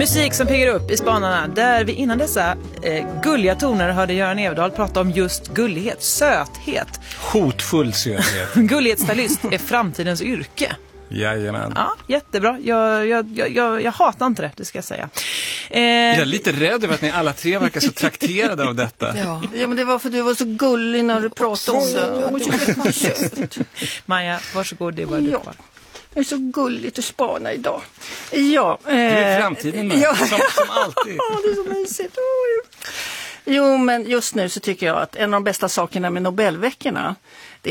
Musik som piggar upp i spanarna, där vi innan dessa gulliga toner hörde Göran Everdahl prata om just gullighet, söthet. Hotfull söthet. Gullighetsstylist är framtidens yrke. Jajamän. Ja, jättebra. Jag hatar inte det ska jag säga. Jag är lite rädd över att ni alla tre verkar så trakterade av detta. Ja, men det var för att du var så gullig när du pratade om det. Maja, varsågod, det var du kvar. Det är så gulligt att spana idag. Ja, Det är framtiden med, ja. som alltid. Ja, det är så mysigt. Jo, men just nu så tycker jag att en av de bästa sakerna med Nobelveckorna,